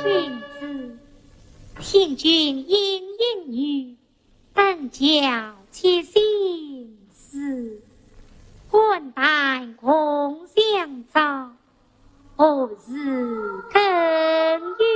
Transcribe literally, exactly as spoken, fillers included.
君子，听君应应语，本教其心思。冠带共相照，何日肯与？